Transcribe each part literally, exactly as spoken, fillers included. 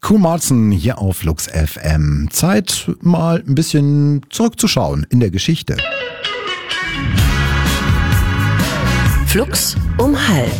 Koen Marzen hier auf Flux F M. Zeit, mal ein bisschen zurückzuschauen in der Geschichte. Flux um halb.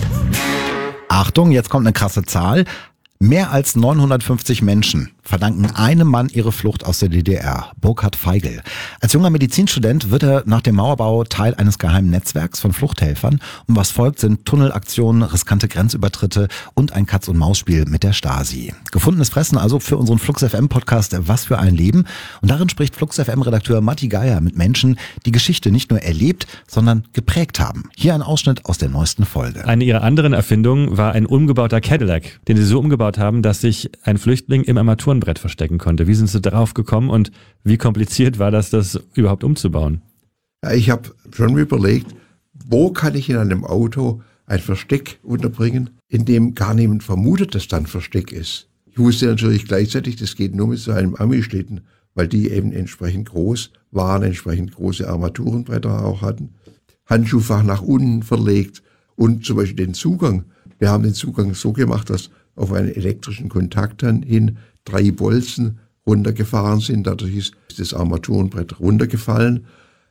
Achtung, jetzt kommt eine krasse Zahl. Mehr als neunhundertfünfzig Menschen verdanken einem Mann ihre Flucht aus der D D R, Burkhard Feigl. Als junger Medizinstudent wird er nach dem Mauerbau Teil eines geheimen Netzwerks von Fluchthelfern. Und was folgt, sind Tunnelaktionen, riskante Grenzübertritte und ein Katz-und-Maus-Spiel mit der Stasi. Gefundenes Fressen also für unseren Flux F M-Podcast Was für ein Leben. Und darin spricht Flux F M-Redakteur Matti Geier mit Menschen, die Geschichte nicht nur erlebt, sondern geprägt haben. Hier ein Ausschnitt aus der neuesten Folge. Eine ihrer anderen Erfindungen war ein umgebauter Cadillac, den sie so umgebaut haben, dass sich ein Flüchtling im Armaturenbrett verstecken konnte. Wie sind Sie darauf gekommen und wie kompliziert war das, das überhaupt umzubauen? Ja, ich habe schon überlegt, wo kann ich in einem Auto ein Versteck unterbringen, in dem gar niemand vermutet, dass da ein Versteck ist. Ich wusste natürlich gleichzeitig, das geht nur mit so einem Ami-Schlitten, weil die eben entsprechend groß waren, entsprechend große Armaturenbretter auch hatten. Handschuhfach nach unten verlegt und zum Beispiel den Zugang. Wir haben den Zugang so gemacht, dass auf einen elektrischen Kontakt hin drei Bolzen runtergefahren sind. Dadurch ist das Armaturenbrett runtergefallen.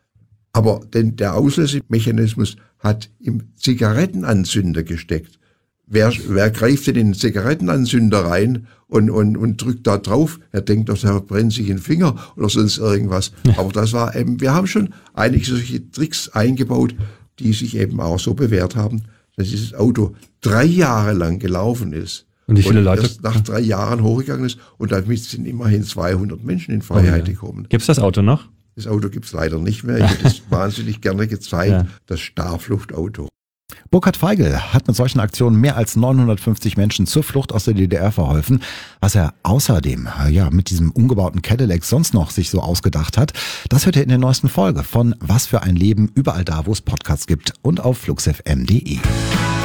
Aber denn der Auslösemechanismus hat im Zigarettenanzünder gesteckt. Wer, wer greift denn in den Zigarettenanzünder rein und, und, und drückt da drauf? Er denkt, dass er brennt sich den Finger oder sonst irgendwas. Aber das war eben, wir haben schon einige solche Tricks eingebaut, die sich eben auch so bewährt haben, dass dieses Auto drei Jahre lang gelaufen ist. Und wie viele Leute? Erst nach drei Jahren hochgegangen ist und damit sind immerhin zweihundert Menschen in Freiheit oh ja. gekommen. Gibt's das Auto noch? Das Auto gibt's leider nicht mehr. Ich hätte es wahnsinnig gerne gezeigt, ja. Das Starfluchtauto. Burkhard Feigl hat mit solchen Aktionen mehr als neunhundertfünfzig Menschen zur Flucht aus der D D R verholfen. Was er außerdem ja mit diesem umgebauten Cadillac sonst noch sich so ausgedacht hat, das hört ihr in der neuesten Folge von Was für ein Leben, überall da, wo es Podcasts gibt und auf fluxfm punkt de.